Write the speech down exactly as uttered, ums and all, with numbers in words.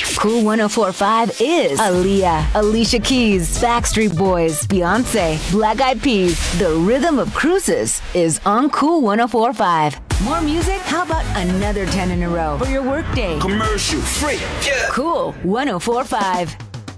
Cool ten forty-five is Aaliyah, Alicia Keys, Backstreet Boys, Beyonce, Black Eyed Peas. The rhythm of cruises is on Cool ten forty-five. More music? How about another ten in a row for your workday? Commercial free. Yeah. Cool ten forty-five.